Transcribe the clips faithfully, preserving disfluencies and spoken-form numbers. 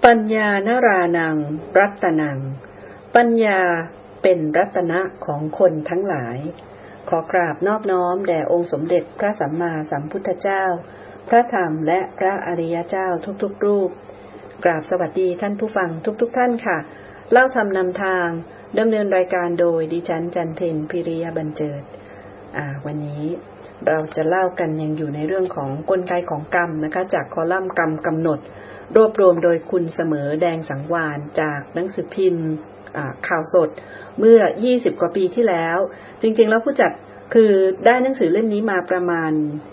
ปัญญานรานังรัตนังปัญญาเป็นรัตนะของคนทั้งหลายขอกราบนอบน้อมแด่องค์สมเด็จพระสัมมาสัมพุทธเจ้าพระธรรมและพระอริยเจ้าทุกๆรูปกราบสวัสดีท่านผู้ฟังทุกๆท่านค่ะเล่าธรรมนำทางดำเนินรายการโดยดิฉันจันเพ็ญพิริยบรรเจิดอ่าวันนี้เราจะเล่ากันยังอยู่ในเรื่องของกลไกของกรรมนะคะจากคอลัมน์กรรมกำหนดรวบรวมโดยคุณเสมอแดงสังวาลจากหนังสือพิมพ์ข่าวสดเมื่อยี่สิบกว่าปีที่แล้วจริงๆแล้วผู้จัดคือได้หนังสือเล่มนี้มาประมาณ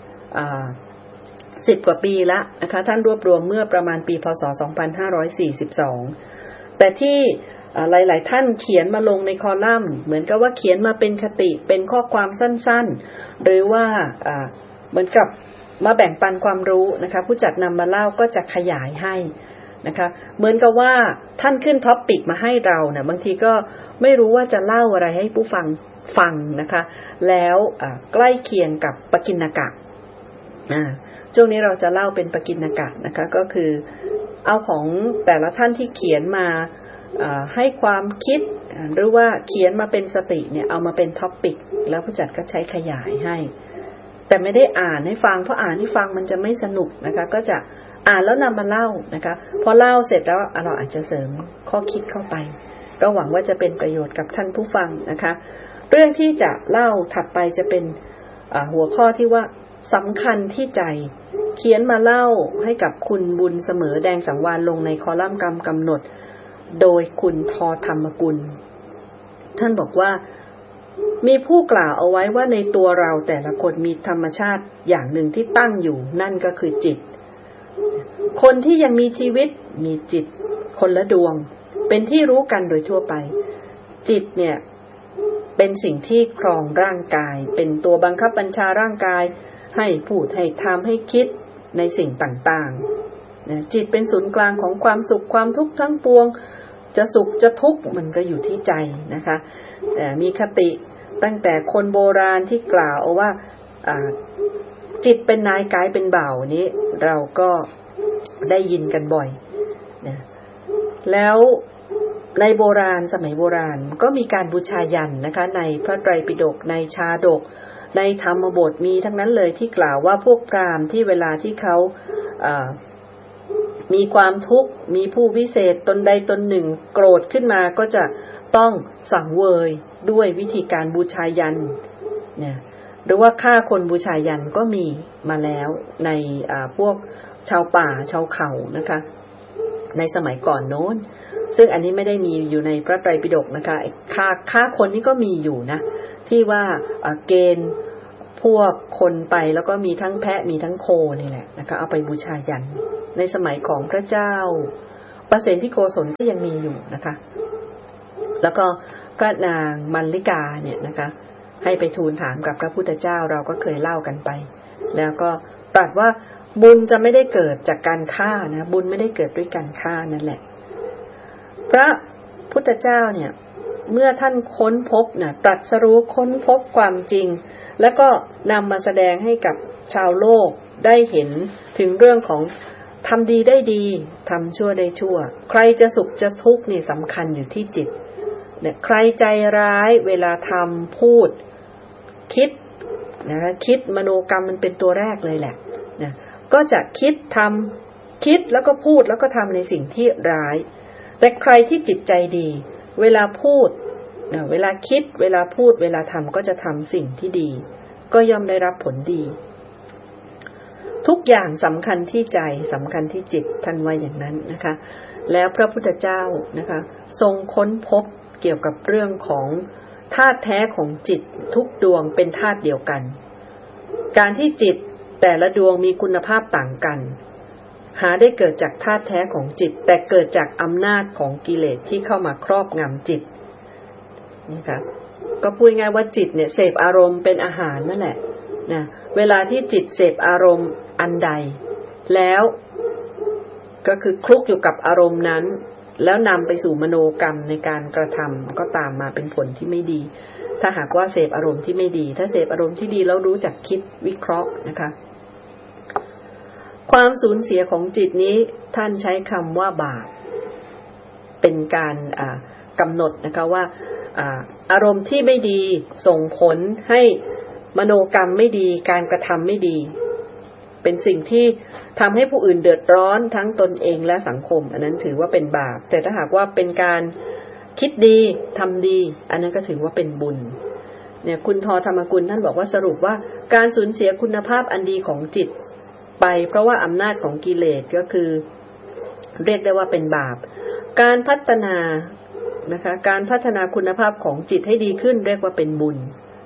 สิบกว่าปีแล้วนะคะท่านรวบรวมเมื่อประมาณปีพ.ศ. สองพันห้าร้อยสี่สิบสองแต่ที่หลายๆท่านเขียนมาลงในคอลัมน์เหมือนกับว่าเขียนมาเป็นคติเป็นข้อความสั้นๆหรือว่าเหมือนกับมาแบ่งปันความรู้นะคะผู้จัดนำมาเล่าก็จะขยายให้นะคะเหมือนกับว่าท่านขึ้นท็อปปิกมาให้เราเนี่ยบางทีก็ไม่รู้ว่าจะเล่าอะไรให้ผู้ฟังฟังนะคะแล้วใกล้เคียงกับปกิณกะอ่าช่วงนี้เราจะเล่าเป็นปกิณกะนะคะก็คือเอาของแต่ละท่านที่เขียนมาให้ความคิดหรือว่าเขียนมาเป็นสติเนี่ยเอามาเป็นท็อปปิกแล้วผู้จัดก็ใช้ขยายให้แต่ไม่ได้อ่านให้ฟังเพราะอ่านให้ฟังมันจะไม่สนุกนะคะก็จะอ่านแล้วนำมาเล่านะคะพอเล่าเสร็จแล้วเราอาจจะเสริมข้อคิดเข้าไปก็หวังว่าจะเป็นประโยชน์กับท่านผู้ฟังนะคะเรื่องที่จะเล่าถัดไปจะเป็นหัวข้อที่ว่าสำคัญที่ใจเขียนมาเล่าให้กับคุณบุญเสมอแดงสังวาลลงในคอลัมน์กรรมกำหนดโดยคุณทอธรรมกุลท่านบอกว่ามีผู้กล่าวเอาไว้ว่าในตัวเราแต่ละคนมีธรรมชาติอย่างหนึ่งที่ตั้งอยู่นั่นก็คือจิตคนที่ยังมีชีวิตมีจิตคนละดวงเป็นที่รู้กันโดยทั่วไปจิตเนี่ยเป็นสิ่งที่ครองร่างกายเป็นตัวบังคับบัญชาร่างกายให้พูดให้ทำให้คิดในสิ่งต่างๆจิตเป็นศูนย์กลางของความสุขความทุกข์ทั้งปวงจะสุขจะทุกข์มันก็อยู่ที่ใจนะคะแต่มีคติตั้งแต่คนโบราณที่กล่าวเอาว่าจิตเป็นนายกายเป็นบ่าวนี้เราก็ได้ยินกันบ่อยนะแล้วในโบราณสมัยโบราณก็มีการบูชายัญนะคะในพระไตรปิฎกในชาดกในธรรมบทมีทั้งนั้นเลยที่กล่าวว่าพวกพราหมณ์ที่เวลาที่เขามีความทุกข์มีผู้วิเศษตนใดตนหนึ่งโกรธขึ้นมาก็จะต้องสังเวยด้วยวิธีการบูชายัญเนี่ยหรือว่าฆ่าคนบูชายัญก็มีมาแล้วในพวกชาวป่าชาวเขานะคะในสมัยก่อนโน้นซึ่งอันนี้ไม่ได้มีอยู่ในพระไตรปิฎกนะคะฆ่าฆ่าคนนี่ก็มีอยู่นะที่ว่าเกณฑ์พวกคนไปแล้วก็มีทั้งแพะมีทั้งโคนี่แหละนะคะเอาไปบูชายัญในสมัยของพระเจ้าประเสนที่โกศลก็ยังมีอยู่นะคะแล้วก็พระนางมัลลิกาเนี่ยนะคะให้ไปทูลถามกับพระพุทธเจ้าเราก็เคยเล่ากันไปแล้วก็ตรัสว่าบุญจะไม่ได้เกิดจากการฆ่านะบุญไม่ได้เกิดด้วยการฆ่านั่นแหละพระพุทธเจ้าเนี่ยเมื่อท่านค้นพบนะตรัสรู้ค้นพบความจริงแล้วก็นำมาแสดงให้กับชาวโลกได้เห็นถึงเรื่องของทำดีได้ดีทำชั่วได้ชั่วใครจะสุขจะทุกข์นี่สำคัญอยู่ที่จิตเนี่ยใครใจร้ายเวลาทำพูดคิดนะคะคิดมโนกรรมมันเป็นตัวแรกเลยแหละนะก็จะคิดทำคิดแล้วก็พูดแล้วก็ทำในสิ่งที่ร้ายแต่ใครที่จิตใจดีเวลาพูดนะเวลาคิดเวลาพูดเวลาทำก็จะทำสิ่งที่ดีก็ย่อมได้รับผลดีทุกอย่างสำคัญที่ใจสำคัญที่จิตท่านว่าอย่างนั้นนะคะแล้วพระพุทธเจ้านะคะทรงค้นพบเกี่ยวกับเรื่องของธาตุแท้ของจิตทุกดวงเป็นธาตุเดียวกันการที่จิตแต่ละดวงมีคุณภาพต่างกันหาได้เกิดจากธาตุแท้ของจิตแต่เกิดจากอำนาจของกิเลสที่เข้ามาครอบงำจิตนะคะก็พูดง่ายว่าจิตเนี่ยเสพอารมณ์เป็นอาหารนั่นแหละนะเวลาที่จิตเสพอารมณ์อันใดแล้วก็คือคลุกอยู่กับอารมณ์นั้นแล้วนำไปสู่มโนกรรมในการกระทำก็ตามมาเป็นผลที่ไม่ดีถ้าหากว่าเสพอารมณ์ที่ไม่ดีถ้าเสพอารมณ์ที่ดีแล้วรู้จักคิดวิเคราะห์นะคะความสูญเสียของจิตนี้ท่านใช้คำว่าบาปเป็นการกำหนดนะคะว่าอารมณ์ที่ไม่ดีส่งผลให้มโนกรรมไม่ดีการกระทำไม่ดีเป็นสิ่งที่ทำให้ผู้อื่นเดือดร้อนทั้งตนเองและสังคมอันนั้นถือว่าเป็นบาปแต่ถ้าหากว่าเป็นการคิดดีทำดีอันนั้นก็ถือว่าเป็นบุญเนี่ยคุณทอธรรมกุลท่านบอกว่าสรุปว่าการสูญเสียคุณภาพอันดีของจิตไปเพราะว่าอำนาจของกิเลสก็คือเรียกได้ว่าเป็นบาปการพัฒนานะคะการพัฒนาคุณภาพของจิตให้ดีขึ้นเรียกว่าเป็นบุญ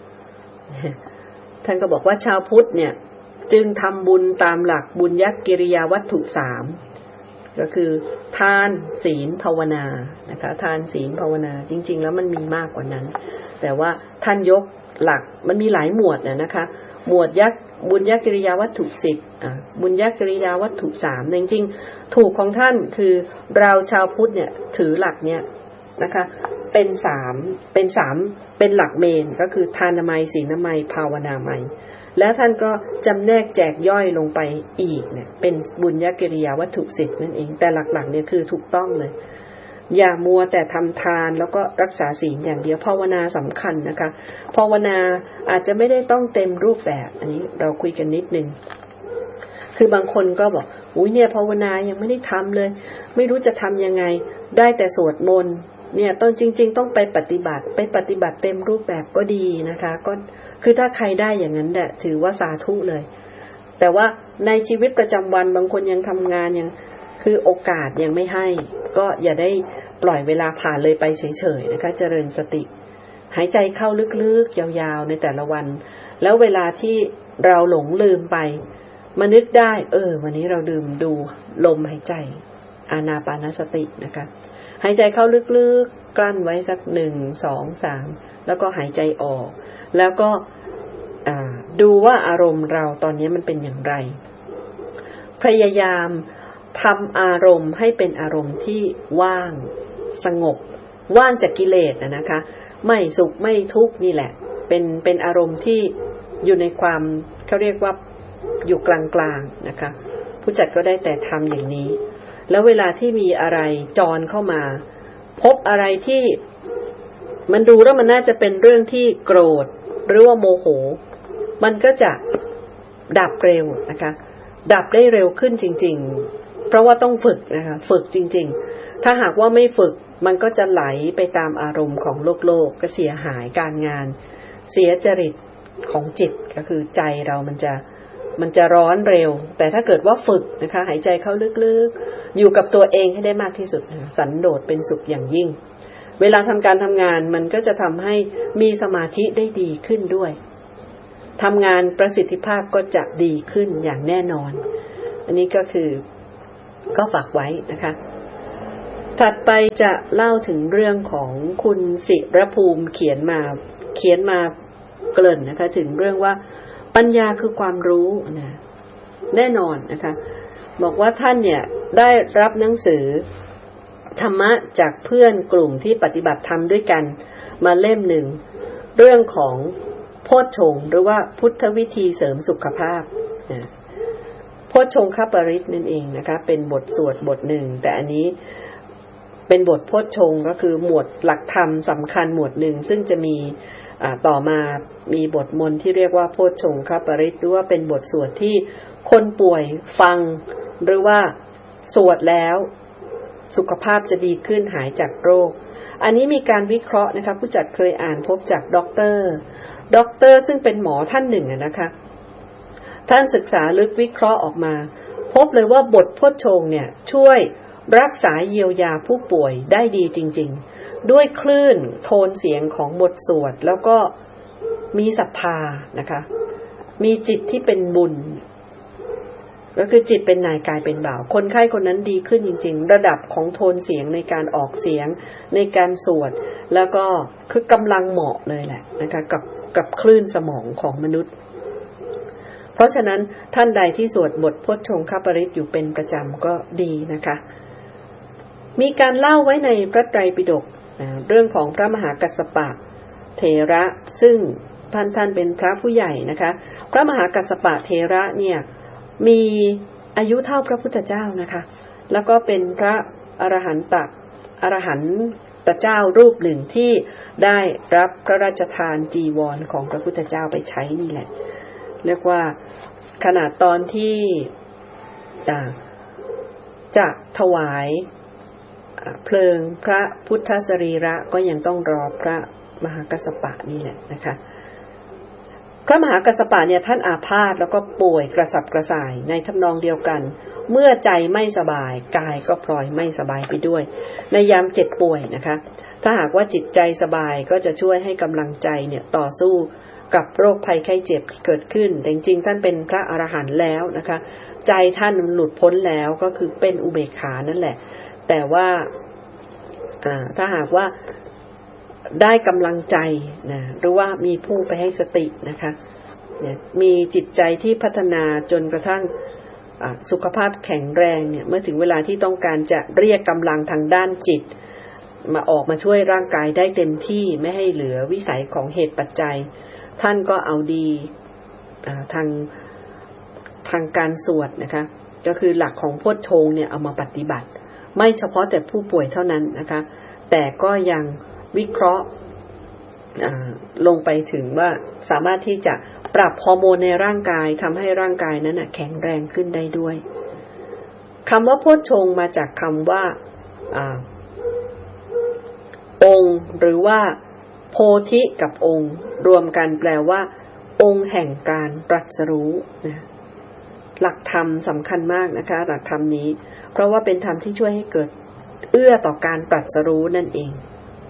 ท่านก็บอกว่าชาวพุทธเนี่ยจึงทำบุญตามหลักบุญญกิริยาวัตถุสามก็คือทานศีลภาวนานะคะทานศีลภาวนาจริงๆแล้วมันมีมากกว่านั้นแต่ว่าท่านยกหลักมันมีหลายหมวดนะคะหมวดยักบุญญกิริยาวัตถุสิบอ่ะบุญญกิริยาวัตถุสามจริงๆถูกของท่านคือเราชาวพุทธเนี่ยถือหลักเนี่ยนะคะเป็นสามเป็นสามเป็นหลักเมนก็คือทานามัยศีลนามัยภาวนามัยแล้วท่านก็จำแนกแจกย่อยลงไปอีกเนี่ยเป็นบุญญกิริยาวัตถุสิบนั่นเองแต่หลักๆเนี่ยคือถูกต้องเลยอย่ามัวแต่ทำทานแล้วก็รักษาศีลอย่างเดียวภาวนาสำคัญนะคะภาวนาอาจจะไม่ได้ต้องเต็มรูปแบบอันนี้เราคุยกันนิดนึงคือบางคนก็บอกอุ้ยเนี่ยภาวนายังไม่ได้ทำเลยไม่รู้จะทำยังไงได้แต่สวดมนต์เนี่ยต้องจริงๆต้องไปปฏิบัติไปปฏิบัติเต็มรูปแบบก็ดีนะคะก็คือถ้าใครได้อย่างนั้นแหละถือว่าสาธุเลยแต่ว่าในชีวิตประจำวันบางคนยังทำงานยังคือโอกาสยังไม่ให้ก็อย่าได้ปล่อยเวลาผ่านเลยไปเฉยๆนะคะเจริญสติหายใจเข้าลึกๆยาวๆในแต่ละวันแล้วเวลาที่เราหลงลืมไปมานึกได้เออวันนี้เราดื่มดูลมหายใจอานาปานสตินะคะหายใจเข้าลึกๆกลั้นไว้สักหนึ่งสองสามแล้วก็หายใจออกแล้วก็ดูว่าอารมณ์เราตอนนี้มันเป็นอย่างไรพยายามทำอารมณ์ให้เป็นอารมณ์ที่ว่างสงบว่างจากกิเลสนะนะคะไม่สุขไม่ทุกข์นี่แหละเป็นเป็นอารมณ์ที่อยู่ในความเขาเรียกว่าอยู่กลางๆนะคะผู้จัดก็ได้แต่ทำอย่างนี้แล้วเวลาที่มีอะไรจรเข้ามาพบอะไรที่มันดูแล้วมันน่าจะเป็นเรื่องที่โกรธหรือว่าโมโหมันก็จะดับเร็วนะคะดับได้เร็วขึ้นจริงๆเพราะว่าต้องฝึกนะคะฝึกจริงๆถ้าหากว่าไม่ฝึกมันก็จะไหลไปตามอารมณ์ของโลกโลกก็เสียหายการงานเสียจริตของจิตก็คือใจเรามันจะมันจะร้อนเร็วแต่ถ้าเกิดว่าฝึกนะคะหายใจเข้าลึกๆอยู่กับตัวเองให้ได้มากที่สุดสันโดษเป็นสุขอย่างยิ่งเวลาทำการทำงานมันก็จะทำให้มีสมาธิได้ดีขึ้นด้วยทำงานประสิทธิภาพก็จะดีขึ้นอย่างแน่นอนอันนี้ก็คือก็ฝากไว้นะคะถัดไปจะเล่าถึงเรื่องของคุณศิรภูมิเขียนมาเขียนมาเกริ่นนะคะถึงเรื่องว่าปัญญาคือความรู้นะแน่นอนนะคะบอกว่าท่านเนี่ยได้รับหนังสือธรรมะจากเพื่อนกลุ่มที่ปฏิบัติธรรมด้วยกันมาเล่มหนึ่งเรื่องของโพชฌงค์หรือว่าพุทธวิธีเสริมสุขภาพนะโพชฌงคปริตนั่นเองนะคะเป็นบทสวดบทหนึ่งแต่อันนี้เป็นบทโพชฌงค์ก็คือหมวดหลักธรรมสำคัญหมวดหนึ่งซึ่งจะมีต่อมามีบทมนต์ที่เรียกว่าโพชฌงคปริตหรือว่าเป็นบทสวดที่คนป่วยฟังหรือว่าสวดแล้วสุขภาพจะดีขึ้นหายจากโรคอันนี้มีการวิเคราะห์นะคะผู้จัดเคยอ่านพบจากด็อกเตอร์ด็อกเตอร์ซึ่งเป็นหมอท่านหนึ่งนะคะท่านศึกษาลึกวิเคราะห์ออกมาพบเลยว่าบทโพชฌงค์เนี่ยช่วยรักษาเยียวยาผู้ป่วยได้ดีจริงๆด้วยคลื่นโทนเสียงของบทสวดแล้วก็มีศรัทธานะคะมีจิตที่เป็นบุญก็คือจิตเป็นนายกายเป็นบ่าวคนไข้คนนั้นดีขึ้นจริงๆระดับของโทนเสียงในการออกเสียงในการสวดแล้วก็คือกำลังเหมาะเลยแหละนะคะกับกับคลื่นสมองของมนุษย์เพราะฉะนั้นท่านใดที่สวดบทโพชฌงคปริตอยู่เป็นประจำก็ดีนะคะมีการเล่าไว้ในพระไตรปิฎกเรื่องของพระมหากัสสปะเถระซึ่งท่านท่านเป็นพระผู้ใหญ่นะคะพระมหากัสสปะเถระเนี่ยมีอายุเท่าพระพุทธเจ้านะคะแล้วก็เป็นพระอรหันตอรหันตเจ้ารูปหนึ่งที่ได้รับพระราชทานจีวรของพระพุทธเจ้าไปใช้นี่แหละเรียกว่าขณะตอนที่จะถวายเพลิงพระพุทธสรีระก็ยังต้องรอพระมหากัสสปะนี่แหละนะคะพระมหากัสสปะเนี่ยท่านอาพาธแล้วก็ป่วยกระสับกระส่ายในทำนองเดียวกันเมื่อใจไม่สบายกายก็พลอยไม่สบายไปด้วยในยามเจ็บป่วยนะคะถ้าหากว่าจิตใจสบายก็จะช่วยให้กำลังใจเนี่ยต่อสู้กับโรคภัยไข้เจ็บที่เกิดขึ้นแต่จริงๆท่านเป็นพระอรหันต์แล้วนะคะใจท่านหลุดพ้นแล้วก็คือเป็นอุเบกขานั่นแหละแต่ว่าถ้าหากว่าได้กำลังใจนะหรือว่ามีผู้ไปให้สตินะคะมีจิตใจที่พัฒนาจนกระทั่งสุขภาพแข็งแรงเนี่ยเมื่อถึงเวลาที่ต้องการจะเรียกกำลังทางด้านจิตมาออกมาช่วยร่างกายได้เต็มที่ไม่ให้เหลือวิสัยของเหตุปัจจัยท่านก็เอาดีทางทางการสวดนะคะก็คือหลักของโพชฌงค์เนี่ยเอามาปฏิบัติไม่เฉพาะแต่ผู้ป่วยเท่านั้นนะคะแต่ก็ยังวิเคราะห์ลงไปถึงว่าสามารถที่จะปรับฮอร์โมนในร่างกายทำให้ร่างกายนั้นแข็งแรงขึ้นได้ด้วยคำว่าโพชฌงค์มาจากคำว่าองค์หรือว่าโพธิกับองค์รวมกันแปลว่าองค์แห่งการตรัสรู้นะหลักธรรมสำคัญมากนะคะหลักธรรมนี้เพราะว่าเป็นธรรมที่ช่วยให้เกิดเอื้อต่อการตรัสรู้นั่นเอง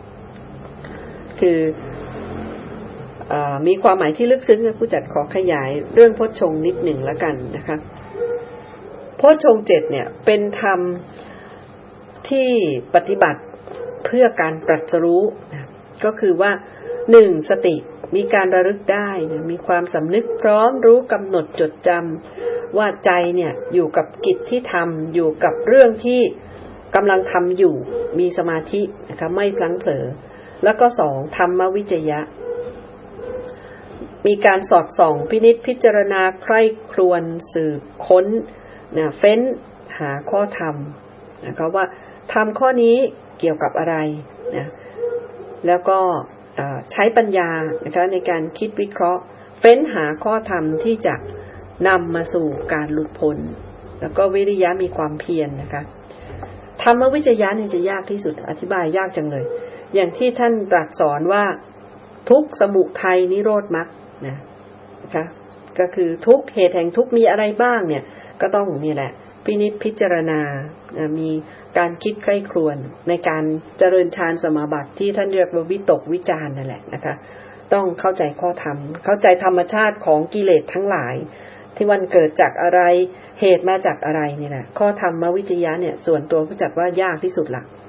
คือเอ่อมีความหมายที่ลึกซึ้งผู้จัดขอขยายเรื่องโพชฌงค์นิดหนึ่งละกันนะคะโพชฌงค์เจ็ดเนี่ยเป็นธรรมที่ปฏิบัติเพื่อการตรัสรู้นะก็คือว่าหนึ่งสติมีการระลึกได้นะมีความสำนึกพร้อมรู้กำหนดจดจำว่าใจเนี่ยอยู่กับกิจที่ทำอยู่กับเรื่องที่กำลังทำอยู่มีสมาธินะคะไม่พลั้งเผลอแล้วก็สองธรรมวิจยะมีการสอดส่องพินิจพิจารณาใคร่ครวญสืบค้นนะเฟ้นหาข้อธรรมนะคะว่าธรรมข้อนี้เกี่ยวกับอะไรนะแล้วก็ใช้ปัญญานะคะในการคิดวิเคราะห์เฟ้นหาข้อธรรมที่จะนำมาสู่การหลุดพ้นแล้วก็วิริยะมีความเพียร น, นะคะธรรมวิจยะนี่จะยากที่สุดอธิบายยากจังเลยอย่างที่ท่านตรัสสอนว่าทุกข์สมุทัยนิโรธมรรคนะนะคะก็คือทุกเหตุแห่งทุกข์มีอะไรบ้างเนี่ยก็ต้องนี่แหละพินิจพิจารณามีการคิดใคร่ครวญในการเจริญฌานสมาบัติที่ท่านเรียกว่าวิตกวิจารนั่นแหละนะคะต้องเข้าใจข้อธรรมเข้าใจธรรมชาติของกิเลสทั้งหลายที่มันเกิดจากอะไรเหตุมาจากอะไรนี่แหละข้อธรรมวิจยะเนี่ยส่วนตัวผู้จัดว่ายากที่สุดละ